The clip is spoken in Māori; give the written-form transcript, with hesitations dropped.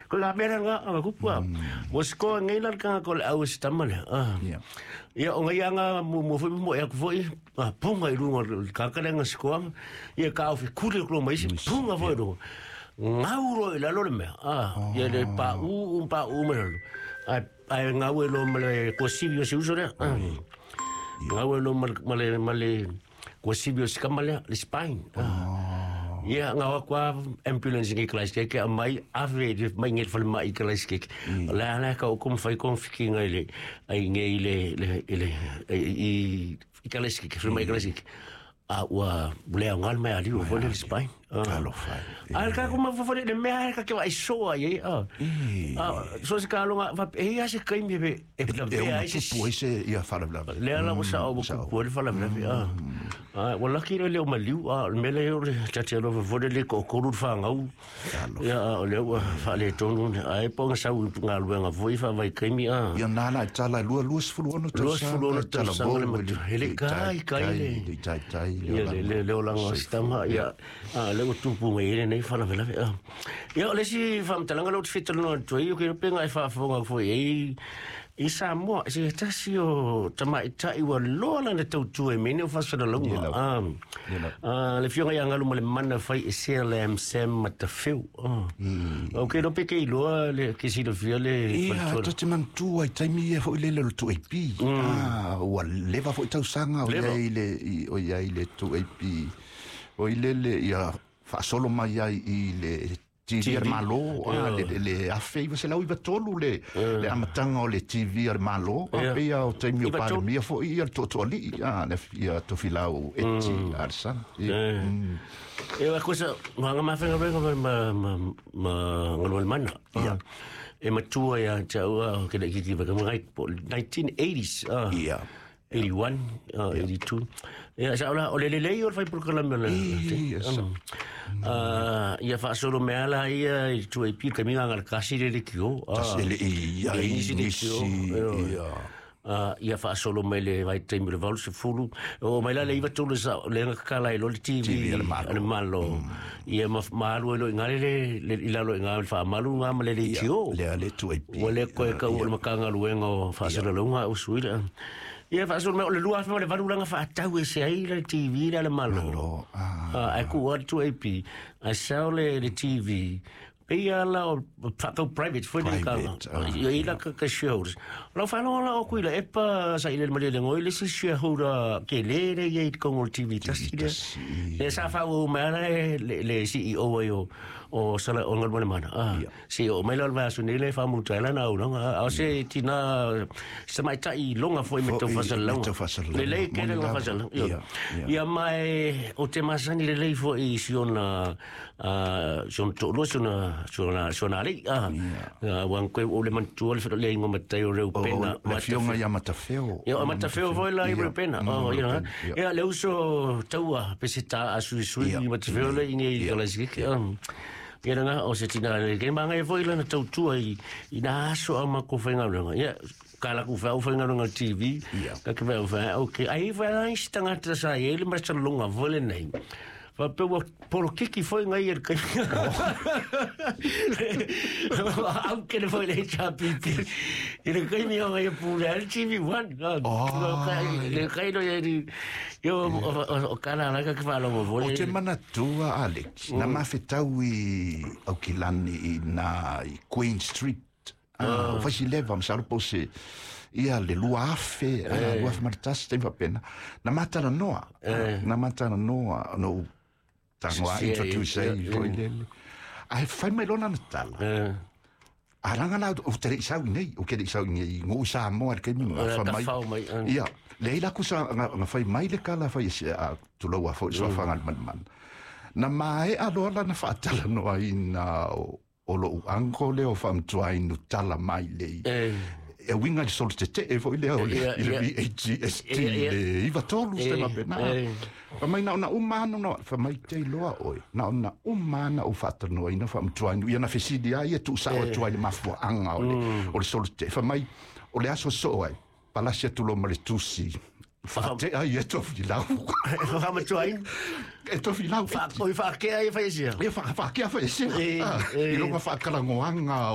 ko la mera nga ku pa was ko ngailan ka ko au stamale ia o ngai anga mo ya ku foi punga i runga ka ka nga sko ia ka ofi kule ko mai punga foi do ngauro i la lo me ia le pa me ai ngau lo me ko sibio se uso re ngau lo male ko sibio se kamale le spine ia ngawa kwa ambulance ngi class ke mai ave mai nget fal mai class ke la ka ko fai kon fiki ngai ai ngai le i class ke fal mai class ke wa bule ngal mai ali o le spine Kalo fai. Alka kuma fa de me alka ke vai so ai so se kalo va e se kai me e la ai se puise ia fala bla. Le ala mo sa o ko le fala bla wala ki le o maliu me le o chacha no va le ko ru fa ngau. Ya le fa le tonu ai po sa u ngal nga voi fa vai kai mi ia nana tala lu fulu no tala bo ele kai le o la ngostama ya le tupu ngai nei fala vela ia le si fam talanga lo fit no to io che penga e fa fonga foi e sa mo se tasi o tama ita i wa lo na to tu e meni fa sa lo le fionga ya ngalo le mana fai e se le sem mata feu okay no peke lo le che si lo fiole ia to te man tu ai taimi e foi le to e pi wa leva foi tau sanga o le to e pi o le ia fa solo mai ai le TV malo le afei se la uiva tolu le amatanga o le TV malo pe o te mio pare mia fo ia to ali ia to filau eti arsa la cosa ma fa ma ngol mana e matua ya chau ke le kiti va mai 1980s 81 82 ya sa ola ole le o fai por kala mena ia fa solo me ala ia tu e pi caminga ngal kasi le kio ia fa solo me le vai tempo le valse fulu o mai la le iva tolu sa le kala lo TV al malo ia malo lo ngale le ila lo ngal fa malu ngam le kio le tu e pi wale ko ka o makanga luengo fa solo lo nga usuira ia fa solo me le lua fa le valulanga fa tau e se ai le TV le malo ai ku what to ap a saule le TV ia la o private foi de casa ia ka shows lo fa no la o kuila e pa sa ile mali le ngoi le se shareholder ke le ia con o TV tasile le sa fa o mala le CEO o sala o ngol mana CEO mai la va sunile fa mu tala na no a se tina se mai tai longa foi me to fa sala le ke le fa sala ia mai o te masani le foi siona son to lo sonali wan ko o le mantu le le ngo matai o reu pena ma fionga ya matafeo ia matafeo foi la reu pena ia le uso taua pesita asu matafeo le ingi la sik ia nga o se tina ke manga e foi la na tautua ina so ama ko fenga nga ia kala ku fa o fenga nga TV ka ke va okay ai vai lá estanga trasa ele mas longa vole nei va por que foi ngai er kai aunque le foi le chapipi ele kai mi ngai pura TV one le kai no yo o kala la ka fa lo vole o te mana tua Alex na mafetau i au kilani na Queen Street o fa si leva am salo pose ia le lua afe lua martas te va pena na mata noa no tangwa introduce foi lele ai fai mai lona natala aranga na o tere sau nei o ke sau nei ngo sa mo ar ke mi fa mai ia leila ku sa nga fai mai le kala fai a tu lo wa fo so fa ngal man na mai a lo la na fa tala no ina o lo anko le o fam tuai no tala mai le e winga di sol te e foi le il HGST le iva tolu ste va bene fa mai na umano no fa mai te loa oi na umana o fatto no ina fa mtuai ia na fesidia ia tu sa o tuai ma fo anga o le sol te fa mai o le aso so ai palasia tu lo male tusi fa te ai e to filau fa mtuai e to filau fa ke ai fa sia ia fa ke fa sia i lo fa kala ngoanga